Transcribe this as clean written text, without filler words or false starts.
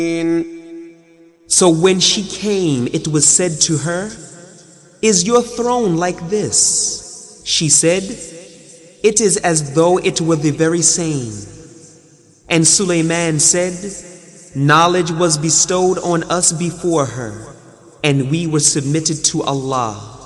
So when she came, it was said to her, "Is your throne like this?" She said, "It is as though it were the very same." And Suleiman said, "Knowledge was bestowed on us before her, and we were submitted to Allah.